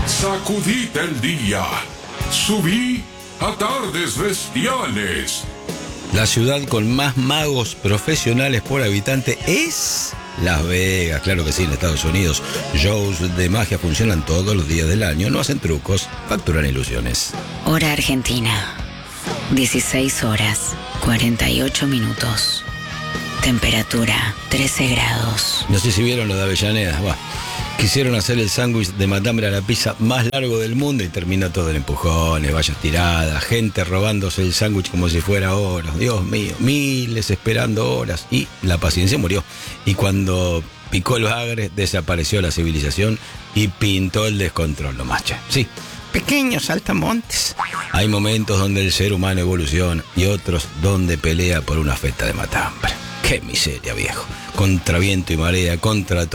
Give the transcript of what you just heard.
Sacudite el día. Subí a tardes bestiales. La ciudad con más magos profesionales por habitante es Las Vegas, claro que sí, en Estados Unidos. Shows de magia funcionan todos los días del año, no hacen trucos, facturan ilusiones. Hora Argentina, 16 horas, 48 minutos. Temperatura, 13 grados. No sé si vieron lo de Avellaneda. Quisieron hacer el sándwich de matambre a la pizza más largo del mundo y terminó todo en empujones, vallas tiradas, gente robándose el sándwich como si fuera oro. Dios mío, miles esperando horas y la paciencia murió. Y cuando picó el bagre, desapareció la civilización y pintó el descontrol, lo macha. Sí, pequeños saltamontes. Hay momentos donde el ser humano evoluciona y otros donde pelea por una feta de matambre. ¡Qué miseria, viejo! Contra viento y marea, contra todo.